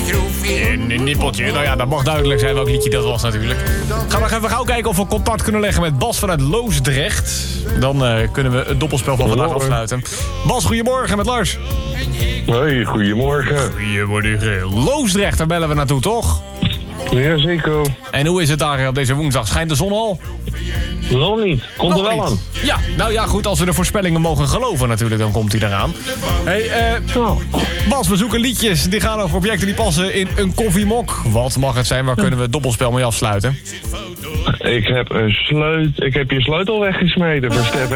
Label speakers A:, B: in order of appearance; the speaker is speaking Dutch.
A: Een nippeltje, nou ja, dat mag duidelijk zijn welk liedje dat was natuurlijk. Gaan we nog even gauw kijken of we contact kunnen leggen met Bas vanuit Loosdrecht. Dan kunnen we het doppelspel van vandaag afsluiten. Bas, goedemorgen met Lars.
B: Hoi, goedemorgen.
A: Goedemorgen. Loosdrecht, daar bellen we naartoe, toch?
B: Jazeker.
A: En hoe is het daar op deze woensdag? Schijnt de zon al?
B: Nog niet. Komt er wel aan.
A: Ja, nou ja, goed, als we de voorspellingen mogen geloven natuurlijk, dan komt hij eraan. Hey, Bas, we zoeken liedjes die gaan over objecten die passen in een koffiemok. Wat mag het zijn? Waar kunnen we het doppelspel mee afsluiten?
B: Ik heb je sleutel weggesmeten voor Stef